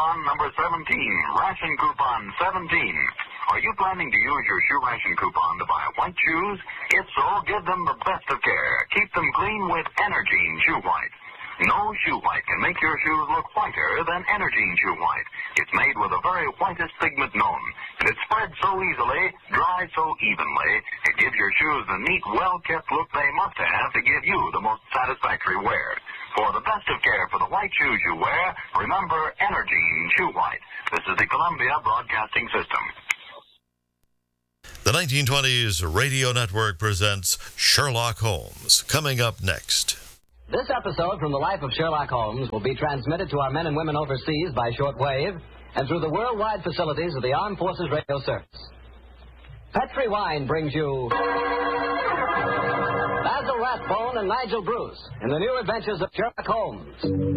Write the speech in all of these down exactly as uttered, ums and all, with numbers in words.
coupon number seventeen, ration coupon seventeen. Are you planning to use your shoe ration coupon to buy white shoes? If so, give them the best of care. Keep them clean with Energine Shoe White. No shoe white can make your shoes look whiter than Energine Shoe White. It's made with the very whitest pigment known. And it spreads so easily, dries so evenly, it gives your shoes the neat, well-kept look they must have to give you the most satisfactory wear. For the best of care for the white shoes you wear, remember Energine Shoe White. This is the Columbia Broadcasting System. The nineteen twenties Radio Network presents Sherlock Holmes. Coming up next. This episode from the life of Sherlock Holmes will be transmitted to our men and women overseas by shortwave and through the worldwide facilities of the Armed Forces Radio Service. Petri Wine brings you Basil Rathbone and Nigel Bruce in the new adventures of Sherlock Holmes.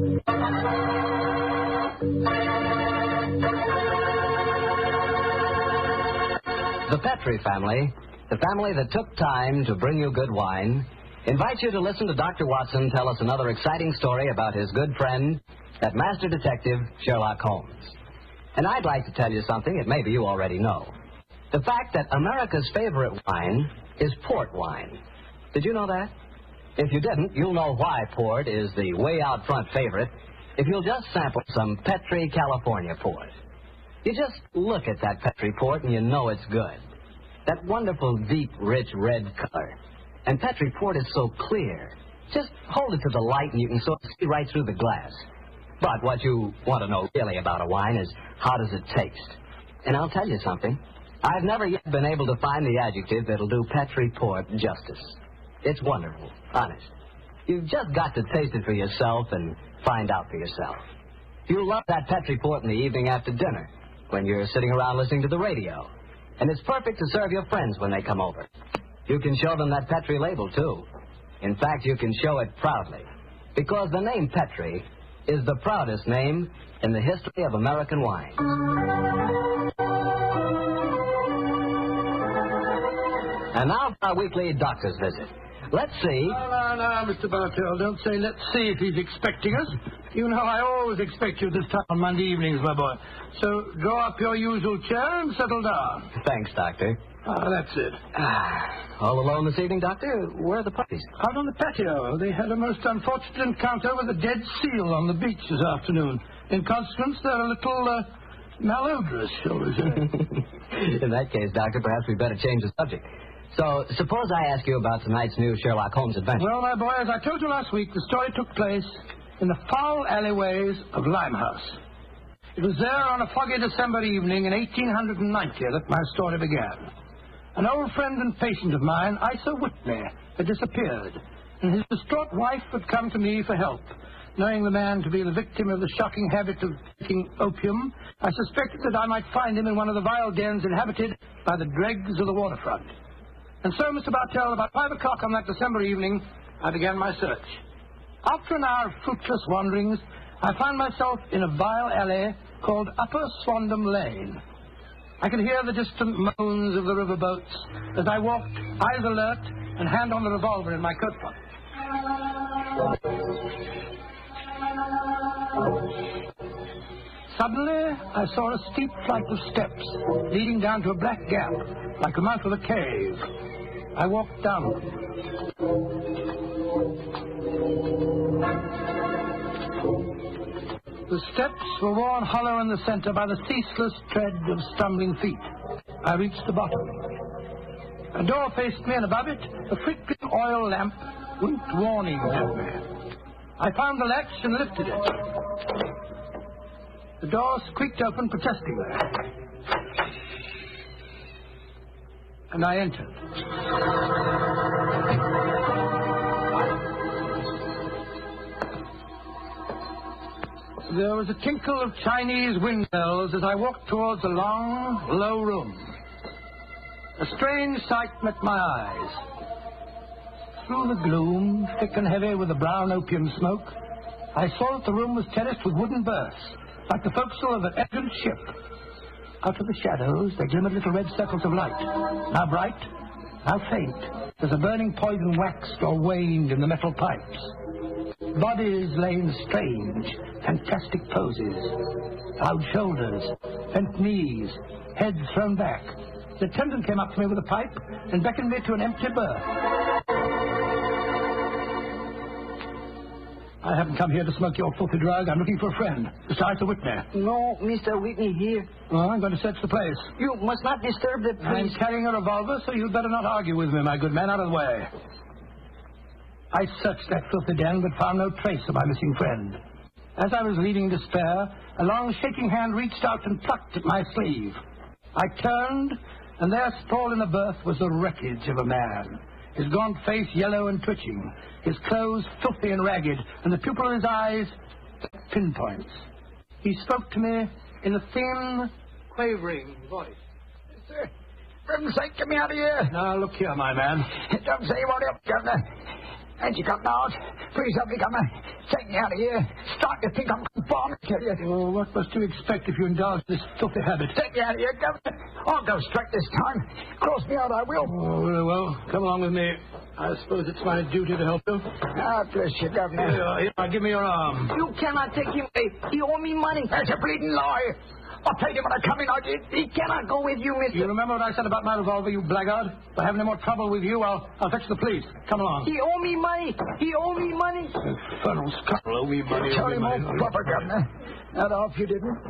The Petri family, the family that took time to bring you good wine, invites you to listen to Doctor Watson tell us another exciting story about his good friend, that master detective, Sherlock Holmes. And I'd like to tell you something that maybe you already know. The fact that America's favorite wine is port wine. Did you know that? If you didn't, you'll know why port is the way out front favorite if you'll just sample some Petri California port. You just look at that Petri port and you know it's good. That wonderful, deep, rich red color. And Petri port is so clear. Just hold it to the light and you can sort of see right through the glass. But what you want to know really about a wine is how does it taste? And I'll tell you something. I've never yet been able to find the adjective that'll do Petri port justice. It's wonderful, honest. You've just got to taste it for yourself and find out for yourself. You'll love that Petri port in the evening after dinner when you're sitting around listening to the radio. And it's perfect to serve your friends when they come over. You can show them that Petri label, too. In fact, you can show it proudly. Because the name Petri is the proudest name in the history of American wine. And now for our weekly doctor's visit. Let's see. No, no, no, Mister Bartell. Don't say let's see if he's expecting us. You know I always expect you this time on Monday evenings, my boy. So draw up your usual chair and settle down. Thanks, Doctor. Ah, that's it. All alone this evening, Doctor? Where are the puppies? Out on the patio. They had a most unfortunate encounter with a dead seal on the beach this afternoon. In consequence, they're a little uh, malodorous, shall we say. In that case, Doctor, perhaps we'd better change the subject. So, suppose I ask you about tonight's new Sherlock Holmes adventure. Well, my boy, as I told you last week, the story took place in the foul alleyways of Limehouse. It was there on a foggy December evening in eighteen ninety that my story began. An old friend and patient of mine, Isa Whitney, had disappeared, and his distraught wife had come to me for help. Knowing the man to be the victim of the shocking habit of taking opium, I suspected that I might find him in one of the vile dens inhabited by the dregs of the waterfront. And so, Mister Bartell, about five o'clock on that December evening, I began my search. After an hour of fruitless wanderings, I found myself in a vile alley called Upper Swandam Lane. I could hear the distant moans of the riverboats as I walked, eyes alert, and hand on the revolver in my coat pocket. Suddenly, I saw a steep flight of steps leading down to a black gap, like the mouth of a cave. I walked down them. The steps were worn hollow in the center by the ceaseless tread of stumbling feet. I reached the bottom. A door faced me, and above it, a flickering oil lamp winked warnings at me. I found the latch and lifted it. The door squeaked open protestingly. And I entered. There was a tinkle of Chinese wind bells as I walked towards a long, low room. A strange sight met my eyes. Through the gloom, thick and heavy with the brown opium smoke, I saw that the room was terraced with wooden berths, like the forecastle of an elegant ship. Out of the shadows, there glimmered little red circles of light, now bright, now faint, as the burning poison waxed or waned in the metal pipes. Bodies lay in strange, fantastic poses. Proud shoulders, bent knees, heads thrown back. The attendant came up to me with a pipe and beckoned me to an empty berth. I haven't come here to smoke your filthy drug. I'm looking for a friend. Besides, a Whitney. No, Mister Whitney here. Oh, I'm going to search the place. You must not disturb the I'm police. carrying a revolver, so you'd better not argue with me, my good man. Out of the way. I searched that filthy den, but found no trace of my missing friend. As I was leaving in despair, a long shaking hand reached out and plucked at my sleeve. I turned, and there sprawled in the berth was the wreckage of a man. His gaunt face yellow and twitching, his clothes filthy and ragged, and the pupil of his eyes pinpoints. He spoke to me in a thin, quavering voice. Sir, for heaven's sake, get me out of here. Now, look here, my man. Don't say you won't help, Governor. Ain't you got out? Please help me, Governor. Take me out of here. Start to think I'm born to kill you. Oh, what must you expect if you indulge this filthy habit? Take me out of here, Governor. I'll go straight this time. Cross me out, I will. Oh, very well. Come along with me. I suppose it's my duty to help you. Ah, bless you, Governor. Here, here, now give me your arm. You cannot take him away. He owe me money. That's a bleeding lie. I paid him when I come in. I did. He cannot go with you, mister. You remember what I said about my revolver, you blackguard? If I have any more trouble with you, I'll, I'll fetch the police. Come along. He owe me money. He owe me money. Infernal scoundrel, owe me money. Tell owe me him money. all proper, Governor. Not off you didn't.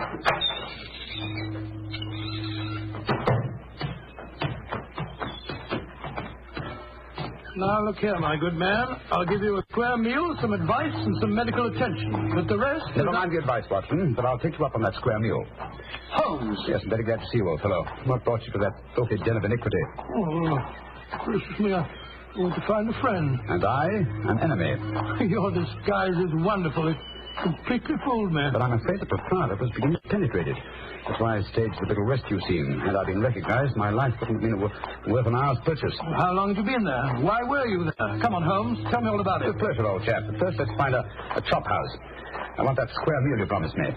Now, look here, my good man. I'll give you a square meal, some advice, and some medical attention. But the rest... Never mind the advice, Watson, but I'll take you up on that square meal. Holmes. Yes, I'm very glad to see you, old fellow. What brought you to that filthy den of iniquity? Oh, gracious me, I want to find a friend. And I, an enemy. Your disguise is wonderful. It completely fooled me. But I'm afraid the proprietor was beginning to penetrate it. That's why I staged the little rescue scene. Had I been recognized, my life wouldn't have been worth an hour's purchase. How long have you been there? Why were you there? Come on, Holmes. Tell me all about it. With pleasure, old chap. But first, let's find a, a chop house. I want that square meal you promised me.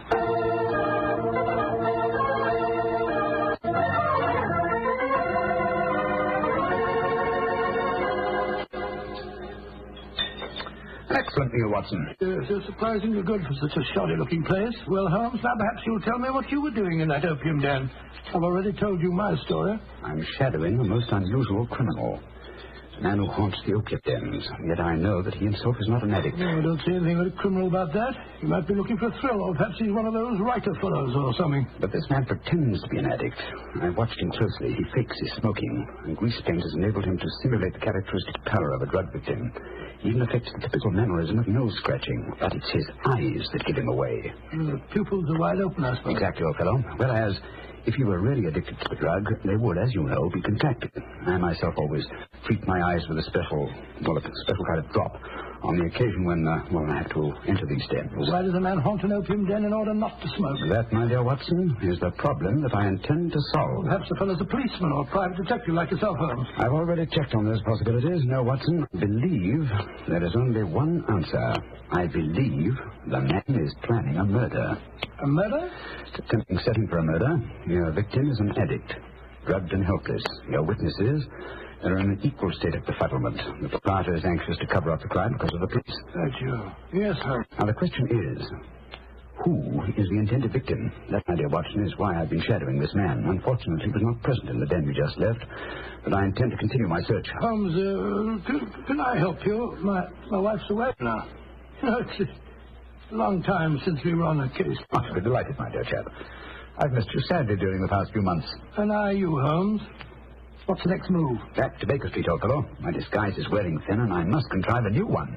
Excellent meal, Watson. Yes, it's surprisingly good for such a shoddy-looking place. Well, Holmes, now perhaps you'll tell me what you were doing in that opium den. I've already told you my story. I'm shadowing a most unusual criminal. A man who haunts the opium dens. Yet I know that he himself is not an addict. No, I don't see anything very criminal about that. He might be looking for a thrill, or perhaps he's one of those writer fellows or something. But this man pretends to be an addict. I've watched him closely. He fakes his smoking, and grease paint has enabled him to simulate the characteristic pallor of a drug victim. He even affects the typical mannerism of nose scratching, but it's his eyes that give him away. The pupils are wide open, I suppose. Exactly, old fellow. Whereas, if you were really addicted to the drug, they would, as you know, be contracted. I myself always treat my eyes with a special, well, a special kind of drop on the occasion when, uh, well, I have to enter these dens. Why does a man haunt an opium den in order not to smoke? That, my dear Watson, is the problem that I intend to solve. Perhaps the fellow's a policeman or a private detective like yourself, Holmes. I've already checked on those possibilities. No, Watson, I believe there is only one answer. I believe the man is planning a murder. A murder? It's a tempting setting for a murder. Your victim is an addict, drugged and helpless. Your witnesses are in an equal state of befuddlement. The proprietor is anxious to cover up the crime because of the police. That's you. Yes, sir. Now, the question is, who is the intended victim? That, my dear Watson, is why I've been shadowing this man. Unfortunately, he was not present in the den we just left, but I intend to continue my search. Holmes, uh, can, can I help you? My, my wife's away now. You know, it's a long time since we were on a case. I should be delighted, my dear chap. I've missed you sadly during the past few months. And are you, Holmes? What's the next move? Back to Baker Street, old fellow. My disguise is wearing thin, and I must contrive a new one.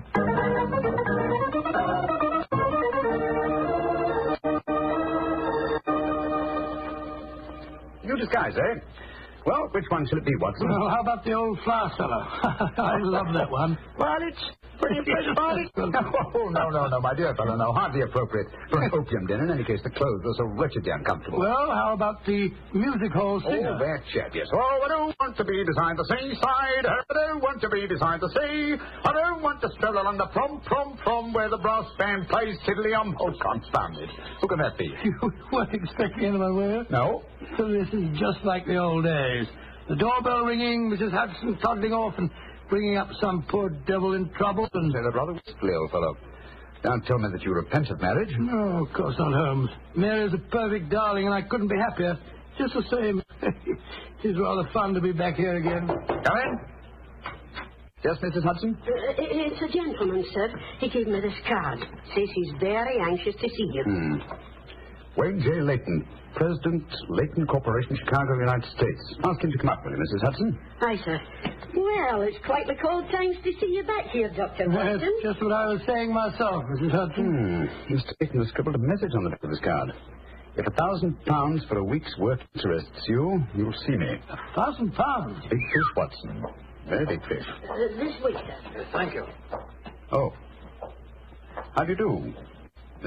New disguise, eh? Well, which one shall it be, Watson? Well, how about the old flower seller? I love that one. Well, it's pretty pleasant, Barney. Oh, no, no, no, my dear fellow, no. Hardly appropriate for an opium den. In any case, the clothes are so wretchedly uncomfortable. Well, how about the music hall singer? Oh, that chap, yes. Oh, I don't want to be beside the seaside. I don't want to be beside the sea. I don't want to stroll along the prom, prom, prom where the brass band plays tiddly-um. Oh, confound it. Who can that be? You weren't expecting anyone, were you? No. So this is just like the old days. The doorbell ringing, Missus Hudson toddling off, and bringing up some poor devil in trouble and... Say that rather wistfully, old fellow. Don't tell me that you repent of marriage. No, of course not, Holmes. Mary's a perfect darling, and I couldn't be happier. Just the same. It is rather fun to be back here again. Come in. Yes, Missus Hudson? Uh, it's a gentleman, sir. He gave me this card. Says he's very anxious to see you. Hmm. Wayne J. Layton, President, Layton Corporation, Chicago, United States. Ask him to come up with you, Missus Hudson. Aye, sir. Well, it's quite the cold times to see you back here, Doctor Watson. That's just what I was saying myself, Missus Hudson. Hmm. Mister Layton has scribbled a message on the back of his card. If a thousand pounds for a week's work interests you, you'll see me. A thousand pounds? Big fish, Watson. Very big fish. Uh, this week, sir. Thank you. Oh. How do you do?